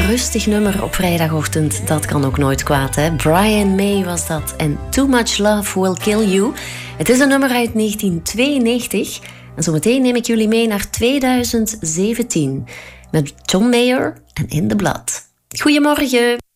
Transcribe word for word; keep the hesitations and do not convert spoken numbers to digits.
rustig nummer op vrijdagochtend. Dat kan ook nooit kwaad, hè? Brian May was dat. En Too Much Love Will Kill You. Het is een nummer uit negentien tweeënnegentig. En zometeen neem ik jullie mee naar tweeduizend zeventien. Met John Mayer en In The Blood. Goedemorgen.